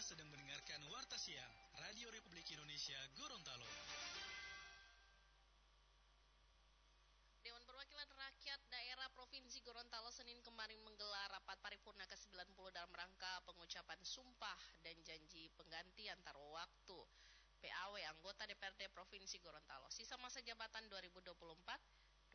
sedang mendengarkan Warta Siang Radio Republik Indonesia Gorontalo. Dewan Perwakilan Rakyat Daerah Provinsi Gorontalo Senin kemarin menggelar rapat paripurna ke-90 dalam rangka pengucapan sumpah dan janji pengganti antar waktu PAW anggota DPRD Provinsi Gorontalo sisa masa jabatan 2024-2029.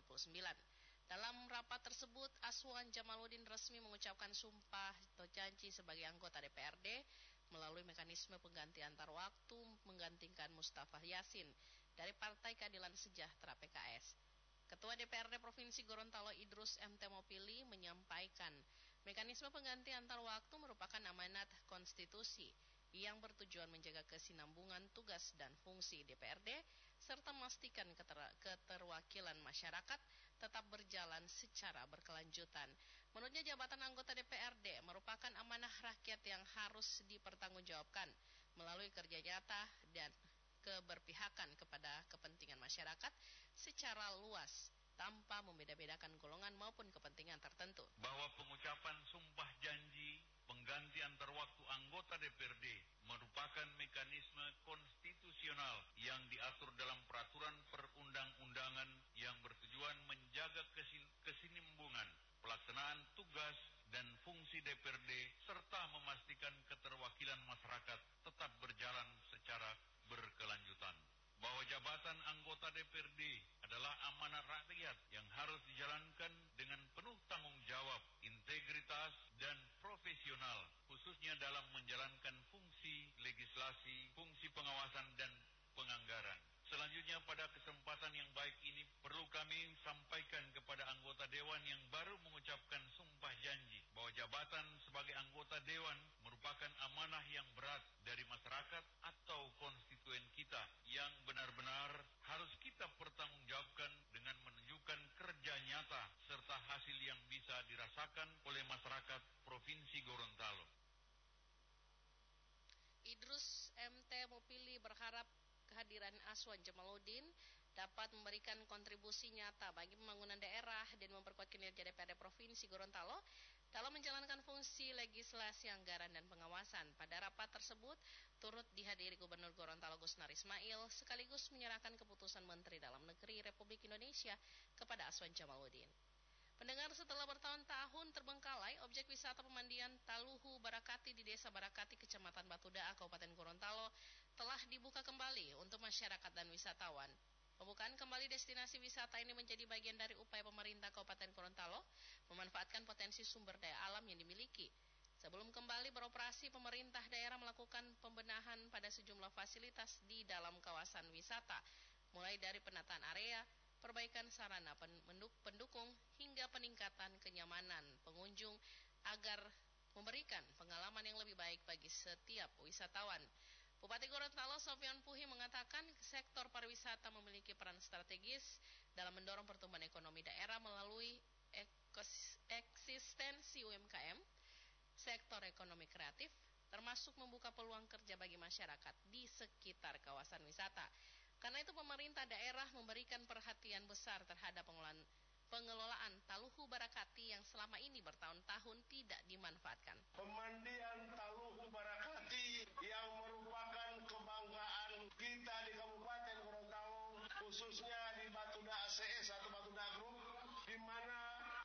Dalam rapat tersebut, Aswan Jamaluddin resmi mengucapkan sumpah atau janji sebagai anggota DPRD melalui mekanisme pengganti antar waktu menggantikan Mustafa Yasin dari Partai Keadilan Sejahtera PKS. Ketua DPRD Provinsi Gorontalo Idrus M. Temopili menyampaikan mekanisme pengganti antar waktu merupakan amanat konstitusi yang bertujuan menjaga kesinambungan tugas dan fungsi DPRD serta memastikan keterwakilan masyarakat tetap berjalan secara berkelanjutan. Menurutnya jabatan anggota DPRD merupakan amanah rakyat yang harus dipertanggungjawabkan melalui kerja nyata dan keberpihakan kepada kepentingan masyarakat secara luas tanpa membeda-bedakan golongan maupun kepentingan tertentu. Bahwa pengucapan sumpah janji pengganti antar waktu anggota DPRD merupakan mekanisme konstitusional yang diatur dalam peraturan perundang-undangan yang bertujuan menjaga kesinambungan pelaksanaan tugas dan fungsi DPRD serta memastikan keterwakilan masyarakat tetap berjalan secara berkelanjutan. Bahwa jabatan anggota DPRD adalah amanah rakyat yang harus dijalankan dengan penuh tanggung jawab, integritas, dan profesional, khususnya dalam menjalankan fungsi legislasi, fungsi pengawasan, dan penganggaran. Selanjutnya, pada kesempatan yang baik ini perlu kami sampaikan kepada anggota Dewan yang baru mengucapkan sumpah janji bahwa jabatan sebagai anggota Dewan merupakan amanah yang berat dari masyarakat atau konstituen kita yang benar-benar harus kita pertanggungjawabkan dengan menunjukkan kerja nyata serta hasil yang bisa dirasakan oleh masyarakat Provinsi Gorontalo. Idrus M. Temopili berharap kehadiran Aswan Jamaluddin dapat memberikan kontribusi nyata bagi pembangunan daerah dan memperkuat kinerja DPRD Provinsi Gorontalo dalam menjalankan fungsi legislasi, anggaran, dan pengawasan. Pada rapat tersebut turut dihadiri Gubernur Gorontalo Gusnar Ismail sekaligus menyerahkan keputusan Menteri Dalam Negeri Republik Indonesia kepada Aswan Jamaluddin. Pendengar, setelah bertahun-tahun terbengkalai, objek wisata pemandian Taluhu Barakati di Desa Barakati, Kecamatan Batudaa, Kabupaten Gorontalo telah dibuka kembali untuk masyarakat dan wisatawan. Pembukaan kembali destinasi wisata ini menjadi bagian dari upaya pemerintah Kabupaten Gorontalo memanfaatkan potensi sumber daya alam yang dimiliki. Sebelum kembali beroperasi, pemerintah daerah melakukan pembenahan pada sejumlah fasilitas di dalam kawasan wisata, mulai dari penataan area, perbaikan sarana pendukung, hingga peningkatan kenyamanan pengunjung agar memberikan pengalaman yang lebih baik bagi setiap wisatawan. Bupati Gorontalo Sofyan Puhi mengatakan sektor pariwisata memiliki peran strategis dalam mendorong pertumbuhan ekonomi daerah melalui eksistensi UMKM, sektor ekonomi kreatif, termasuk membuka peluang kerja bagi masyarakat di sekitar kawasan wisata. Karena itu pemerintah daerah memberikan perhatian besar terhadap pengelolaan Taluhu Barakati yang selama ini bertahun-tahun tidak dimanfaatkan. Pemandian Taluhu Barakati yang merupakan kebanggaan kita di Kabupaten Gorontalo, khususnya di Batudaa CS atau Batudaa Group, di mana